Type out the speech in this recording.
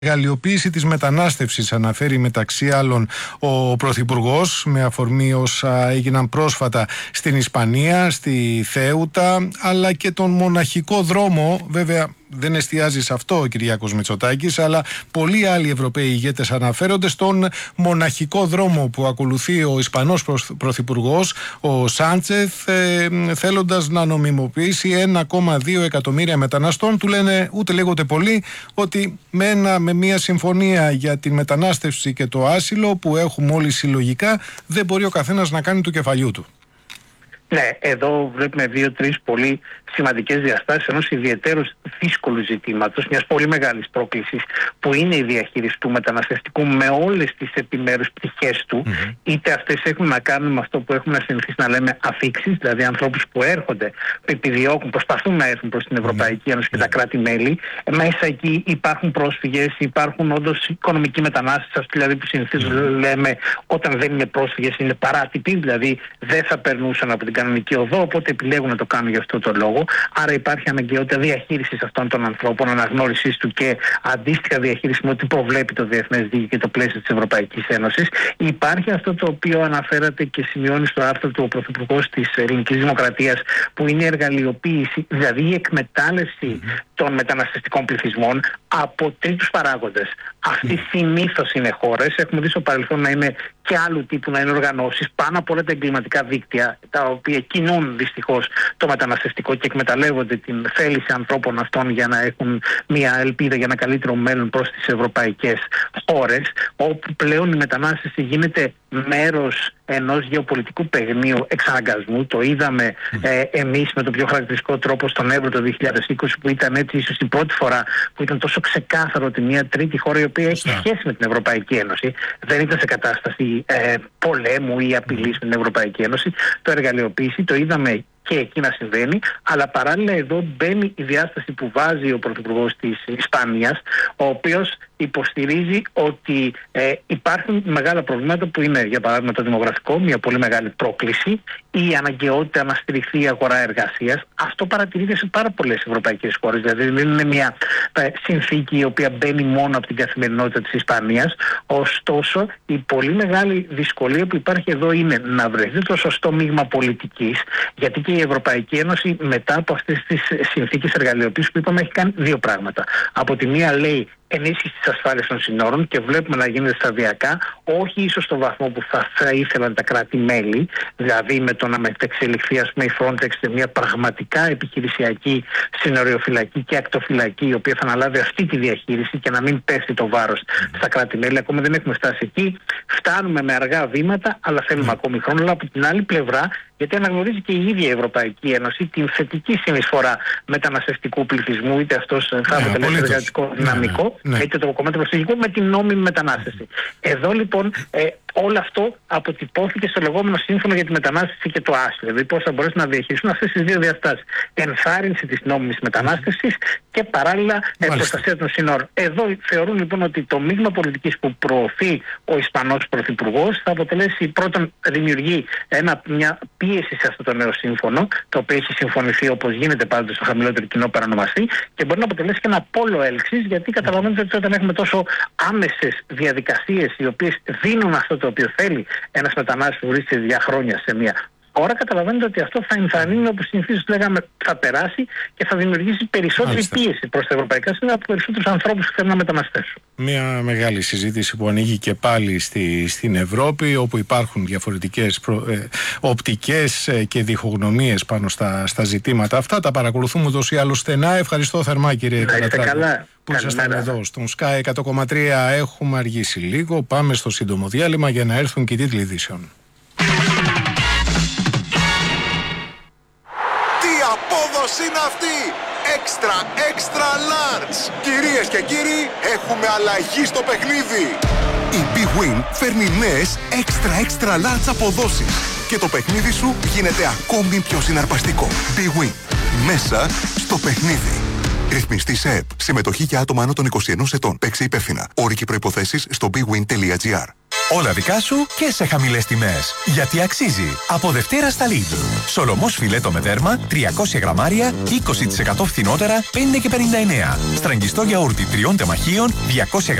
Εργαλειοποίηση της μετανάστευσης, αναφέρει μεταξύ άλλων ο Πρωθυπουργός, με αφορμή όσα έγιναν πρόσφατα στην Ισπανία, στη Θέουτα, αλλά και τον μοναχικό δρόμο. Βέβαια δεν εστιάζει σε αυτό ο Κυριάκος Μητσοτάκης, αλλά πολλοί άλλοι Ευρωπαίοι ηγέτες αναφέρονται στον μοναχικό δρόμο που ακολουθεί ο Ισπανός Πρωθυπουργός, ο Σάντσεθ, θέλοντας να νομιμοποιήσει 1,2 εκατομμύρια μεταναστών. Του λένε ούτε λίγο ούτε πολύ ότι με μια συμφωνία για τη μετανάστευση και το άσυλο που έχουμε όλοι συλλογικά, δεν μπορεί ο καθένας να κάνει του κεφαλιού του. Ναι, εδώ βλέπουμε 2-3 πολύ σημαντικές διαστάσεις ενός ιδιαιτέρως δύσκολου ζητήματος, μιας πολύ μεγάλης πρόκλησης που είναι η διαχείριση του μεταναστευτικού με όλες τις επιμέρους πτυχές του. Είτε αυτές έχουν να κάνουν με αυτό που έχουμε συνηθίσει να λέμε αφίξεις, δηλαδή ανθρώπους που έρχονται, που επιδιώκουν, προσπαθούν να έρθουν προς την Ευρωπαϊκή Ένωση και τα κράτη-μέλη. Μέσα εκεί υπάρχουν πρόσφυγες, υπάρχουν όντως οικονομικοί μετανάστες, αυτοί δηλαδή που συνηθίζουν λέμε όταν δεν είναι πρόσφυγες είναι παράτυποι, δηλαδή δεν θα περνούσαν από την κανονική οδό, οπότε επιλέγουν να το κάνουν γι' αυτό το λόγο. Άρα υπάρχει αναγκαιότητα διαχείρισης αυτών των ανθρώπων, αναγνώρισης του και αντίστοιχα διαχείριση με ό,τι προβλέπει το διεθνές δίκαιο και το πλαίσιο της Ευρωπαϊκής Ένωσης. Υπάρχει αυτό το οποίο αναφέρατε και σημειώνει στο άρθρο του ο Πρωθυπουργός της Ελληνικής Δημοκρατίας, που είναι η εργαλειοποίηση, δηλαδή η εκμετάλλευση των μεταναστευτικών πληθυσμών από τρίτους παράγοντες. Αυτοί συνήθως είναι χώρες, έχουμε δει στο παρελθόν να είναι και άλλου τύπου, να είναι οργανώσεις, πάνω από όλα τα εγκληματικά δίκτυα, τα οποία κινούν δυστυχώς το μεταναστευτικό και εκμεταλλεύονται την θέληση ανθρώπων αυτών για να έχουν μια ελπίδα για ένα καλύτερο μέλλον προς τις ευρωπαϊκές χώρες, όπου πλέον η μετανάστευση γίνεται μέρος ενός γεωπολιτικού παιγνίου εξαναγκασμού. Το είδαμε εμείς με τον πιο χαρακτηριστικό τρόπο στον Εύρο το 2020, που ήταν έτσι ίσως η πρώτη φορά που ήταν τόσο ξεκάθαρο ότι μια τρίτη χώρα η οποία έχει σχέση με την Ευρωπαϊκή Ένωση δεν ήταν σε κατάσταση πολέμου ή απειλής με την Ευρωπαϊκή Ένωση. Το εργαλειοποίηση το είδαμε και εκεί να συμβαίνει, αλλά παράλληλα εδώ μπαίνει η διάσταση που βάζει ο Πρωθυπουργός της Ισπανίας, ο οποίος υποστηρίζει ότι υπάρχουν μεγάλα προβλήματα που είναι, για παράδειγμα, το δημογραφικό, μια πολύ μεγάλη πρόκληση, η αναγκαιότητα να στηριχθεί η αγορά εργασίας. Αυτό παρατηρείται σε πάρα πολλές ευρωπαϊκές χώρες, δηλαδή δεν είναι μια συνθήκη η οποία μπαίνει μόνο από την καθημερινότητα της Ισπανίας. Ωστόσο, η πολύ μεγάλη δυσκολία που υπάρχει εδώ είναι να βρεθεί το σωστό μείγμα πολιτικής, γιατί και η Ευρωπαϊκή Ένωση μετά από αυτές τις συνθήκες εργαλειοποίησης που είπαμε έχει κάνει δύο πράγματα. Από τη μία λέει ενίσχυση της ασφάλειας των συνόρων και βλέπουμε να γίνεται σταδιακά, όχι ίσως στο βαθμό που θα ήθελαν τα κράτη-μέλη, δηλαδή με το να μετεξελιχθεί ας πούμε η Frontex σε μια πραγματικά επιχειρησιακή συνοριοφυλακή και ακτοφυλακή, η οποία θα αναλάβει αυτή τη διαχείριση και να μην πέφτει το βάρος στα κράτη-μέλη. Ακόμα δεν έχουμε φτάσει εκεί. Φτάνουμε με αργά βήματα, αλλά θέλουμε ακόμη χρόνο. Αλλά από την άλλη πλευρά, γιατί αναγνωρίζει και η ίδια η Ευρωπαϊκή Ένωση την θετική συνεισφορά μεταναστευτικού πληθυσμού, είτε αυτός θα αποτελέσει εργατικό δυναμικό, είτε το κομμάτι προσφυγικού, με την νόμιμη μετανάστευση. Εδώ λοιπόν όλο αυτό αποτυπώθηκε στο λεγόμενο σύμφωνο για τη μετανάστευση και το άσυλο. Δηλαδή πώς θα μπορέσουν να διαχειριστούν αυτές τις δύο διαστάσεις. Ενθάρρυνση της νόμιμης μετανάστευσης και παράλληλα προστασία των συνόρων. Εδώ θεωρούν λοιπόν ότι το μείγμα πολιτικής που προωθεί ο Ισπανός Πρωθυπουργός θα αποτελέσει πρώτον, δημιουργεί μια πίεση σε αυτό το νέο σύμφωνο, το οποίο έχει συμφωνηθεί όπως γίνεται πάντοτε στο χαμηλότερο κοινό παρανομαστή, και μπορεί να αποτελέσει και ένα πόλο έλξης, γιατί καταλαβαίνετε ότι όταν έχουμε τόσο άμεσες διαδικασίες οι οποίες δίνουν αυτό το οποίο θέλει ένας μετανάστης που βρίσκεται για χρόνια σε μια χώρα, καταλαβαίνετε ότι αυτό θα ενθαρρύνει, όπως συνηθίζεις λέγαμε, θα περάσει και θα δημιουργήσει περισσότερη πίεση προς τα ευρωπαϊκά σύνορα από περισσότερους ανθρώπους που θέλουν να μεταναστεύσουν. Μια μεγάλη συζήτηση που ανοίγει και πάλι στην Ευρώπη, όπου υπάρχουν διαφορετικές οπτικές και διχογνωμίες πάνω στα ζητήματα αυτά. Τα παρακολουθούμε ούτως ή άλλως στενά. Ευχαριστώ θερμά, κύριε Καλατράκη, που ήσασταν εδώ στον Sky 100,3. Έχουμε αργήσει λίγο. Πάμε στο σύντομο διάλειμμα για να έρθουν και οι τίτλοι ειδήσεων. Απόδοση είναι αυτή! Extra large! Κυρίες και κύριοι, έχουμε αλλαγή στο παιχνίδι! Η Big Win φέρνει νέες extra large αποδόσεις και το παιχνίδι σου γίνεται ακόμη πιο συναρπαστικό. Big Win. Μέσα στο παιχνίδι. Ρυθμιστή σε ΕΠ. Συμμετοχή για άτομα άνω των 21 ετών. Παίξε υπεύθυνα. Όροι και προϋποθέσεις στο bigwin.gr. Όλα δικά σου και σε χαμηλές τιμές. Γιατί αξίζει. Από Δευτέρα στα Lidl. Σολομός φιλέτο με δέρμα, 300 γραμμάρια, 20% φθηνότερα, 5,59. Στραγγιστό γιαούρτι 3 τεμαχίων, 200